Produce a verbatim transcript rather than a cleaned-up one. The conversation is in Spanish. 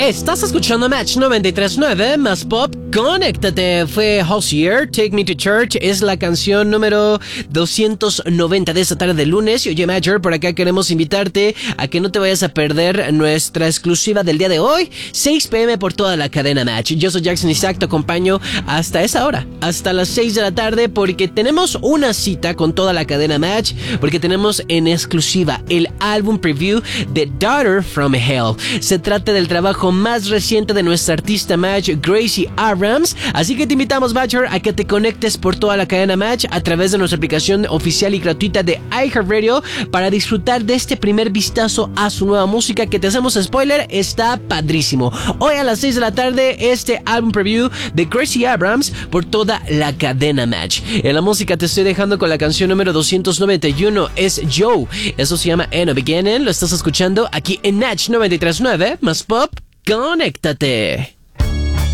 Estás escuchando Match noventa y tres punto nueve más Pop. Conéctate. Fue Hozier, Take Me to Church. Es la canción número doscientos noventa de esta tarde de lunes. Y oye, Matcher, por acá queremos invitarte a que no te vayas a perder nuestra exclusiva del día de hoy, seis pe eme por toda la cadena Match. Yo soy Jackson Isaac, te acompaño hasta esa hora, hasta las seis de la tarde, porque tenemos una cita con toda la cadena Match, porque tenemos en exclusiva el álbum preview de Daughter from Hell. Se trata del trabajo más reciente de nuestra artista Match, Gracie Abrams. Así que te invitamos, Matcher, a que te conectes por toda la cadena Match a través de nuestra aplicación oficial y gratuita de iHeartRadio para disfrutar de este primer vistazo a su nueva música, que te hacemos spoiler, está padrísimo. Hoy a las seis de la tarde, este álbum preview de Gracie Abrams por toda la cadena Match. En la música te estoy dejando con la canción número doscientos noventa y uno, es Joe. Eso se llama In a Beginning. Lo estás escuchando aquí en Match noventa y tres punto nueve más Pop. Conéctate.